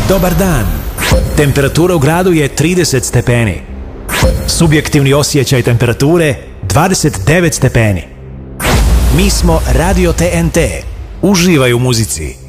Dobar dan. Temperatura u gradu je 30 stepeni. Subjektivni osjećaj temperature 29 stepeni. Mi smo Radio TNT. Uživaj u muzici.